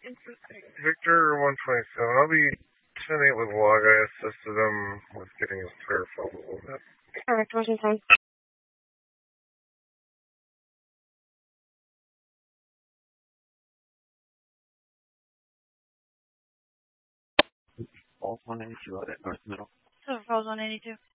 Victor 127. I'll be 10-8 with log. I assisted him with getting his prayer filled a little bit. Correct, Washington. Falls 182 out at North Middle. So Falls 182.